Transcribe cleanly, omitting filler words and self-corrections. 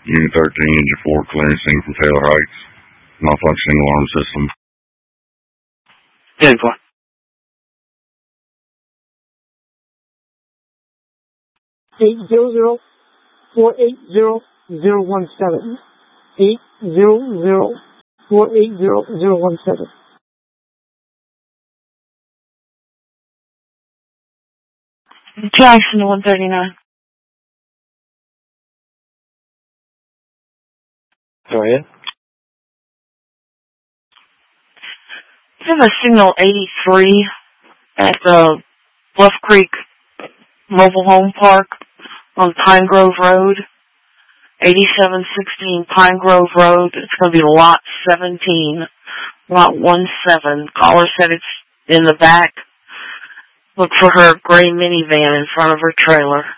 Unit 13, Engine 4, clearancing from Taylor Heights. Malfunctioning alarm system. Unit 4. 800-480-017. 800-480-017. Jackson 139. Go ahead. This is a signal 83 at the Bluff Creek Mobile Home Park on Pine Grove Road. 8716 Pine Grove Road. It's going to be lot 17, lot 17. Caller said it's in the back. Look for her gray minivan in front of her trailer.